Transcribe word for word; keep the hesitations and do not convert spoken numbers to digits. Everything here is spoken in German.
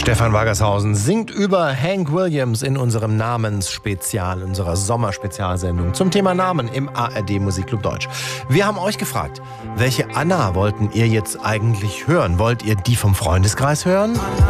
Stefan Wagershausen singt über Hank Williams in unserem Namensspezial, unserer Sommerspezialsendung zum Thema Namen im A R D Musikclub Deutsch. Wir haben euch gefragt, welche Anna wollten ihr jetzt eigentlich hören? Wollt ihr die vom Freundeskreis hören?